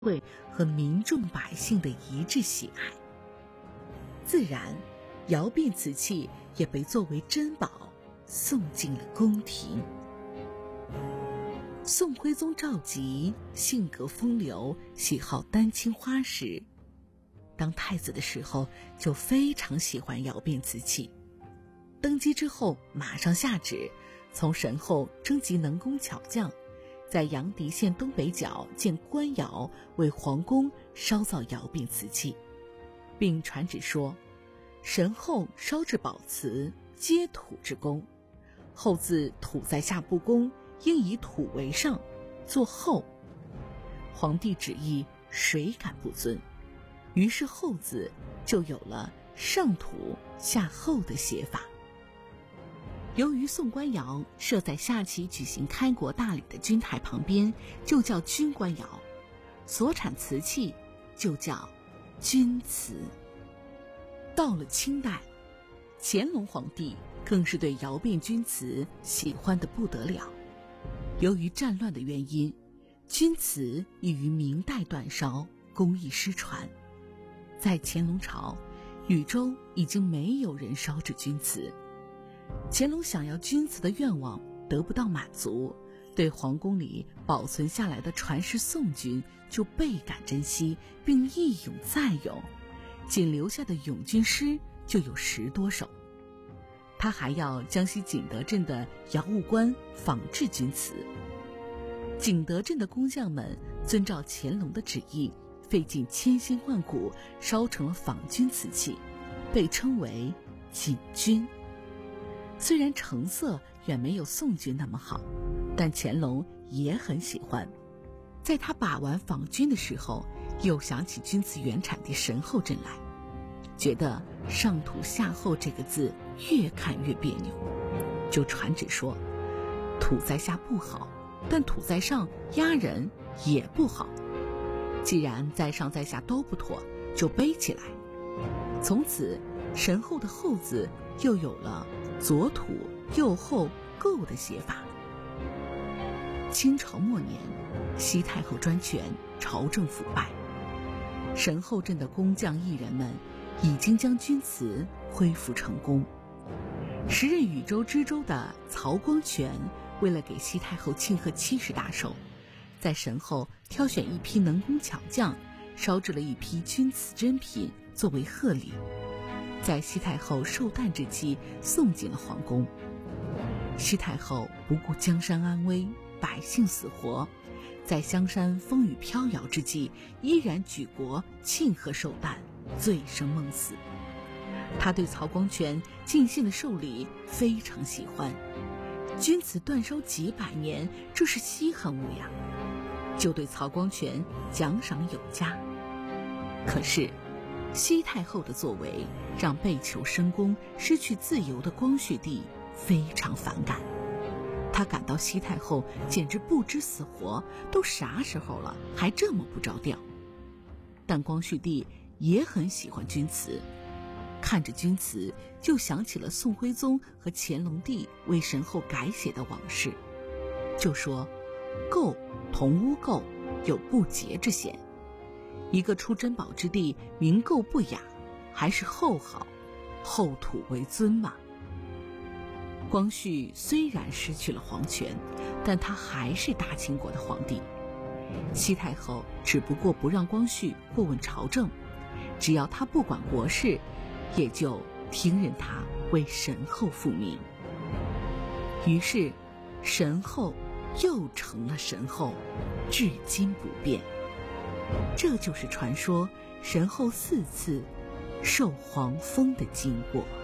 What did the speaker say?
会和民众百姓的一致喜爱。自然，窑变瓷器也被作为珍宝送进了宫廷。宋徽宗赵佶性格风流，喜好丹青花石。当太子的时候，就非常喜欢窑变瓷器。登基之后，马上下旨，从神后征集能工巧匠，在阳翟县东北角建官窑，为皇宫烧造窑变瓷器，并传旨说：神后烧制宝瓷，皆土之功。后自土在下不公，应以土为上，作后。皇帝旨意，谁敢不遵？于是后字就有了上土下后的写法。由于宋官窑设在下棋举行开国大礼的军台旁边，就叫军官窑，所产瓷器就叫军瓷。到了清代，乾隆皇帝更是对窑变军瓷喜欢得不得了。由于战乱的原因，军瓷已于明代断烧，工艺失传。在乾隆朝，禹州已经没有人烧制军瓷。乾隆想要军瓷的愿望得不到满足，对皇宫里保存下来的传世宋军就倍感珍惜，并一咏再咏，仅留下的咏军诗就有10多首。他还要江西景德镇的窑务官仿制军瓷。景德镇的工匠们遵照乾隆的旨意，费尽千辛万苦烧成了仿军瓷器，被称为锦军。虽然成色远没有宋军那么好，但乾隆也很喜欢。在他把玩仿军的时候，又想起军瓷原产地神后镇来，觉得上土下后这个字越看越别扭，就传旨说：土在下不好，但土在上压人也不好。既然在上在下都不妥，就背起来。从此神后的后字又有了左土右后构的写法。清朝末年，西太后专权，朝政腐败，神后镇的工匠艺人们已经将军瓷恢复成功。时任禹州知州的曹光全，为了给西太后庆贺70大寿，在神后挑选一批能工巧匠，烧制了一批军瓷珍品作为贺礼，在西太后寿诞之际送进了皇宫。西太后不顾江山安危，百姓死活，在香山风雨飘摇之际，依然举国庆贺寿诞，醉生梦死。他对曹光全尽献的寿礼非常喜欢，军瓷断烧几百年，这是稀罕物呀，就对曹光全奖赏有加。可是西太后的作为让被囚深宫失去自由的光绪帝非常反感，他感到西太后简直不知死活，都啥时候了还这么不着调。但光绪帝也很喜欢军瓷，看着军瓷就想起了宋徽宗和乾隆帝为神后改写的往事，就说构同污垢，有不洁之嫌。一个出珍宝之地，名垢不雅，还是后好，后土为尊嘛。光绪虽然失去了皇权，但他还是大清国的皇帝。西太后只不过不让光绪过问朝政，只要他不管国事，也就听任他为神后复命。于是神后又成了神后，至今不变。这就是传说神后4次受皇封的经过。